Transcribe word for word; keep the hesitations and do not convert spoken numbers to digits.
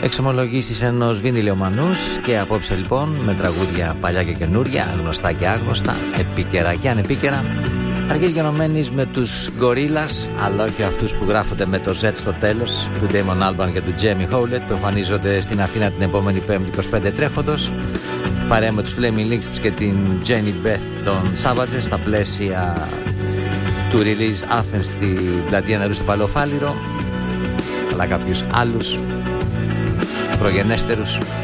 Εξομολογήσεις ενός βινιλιομανούς και απόψε λοιπόν με τραγούδια παλιά και καινούρια, γνωστά και άγνωστα, επίκαιρα και ανεπίκαιρα. Αρχής γενομένης με τους Gorillaz, αλλά όχι αυτούς που γράφονται με το Z στο τέλος, του Damon Albarn και του Jamie Howlett, που εμφανίζονται στην Αθήνα την επόμενη Πέμπτη είκοσι πέντε τρέχοντος, παρέα με τους Flaming Lips και την Jenny Beth των Savages στα πλαίσια του release Athens στη πλατεία Νερού στο Παλαιοφάλιρο, αλλά κάποιους άλλους προγενέστερους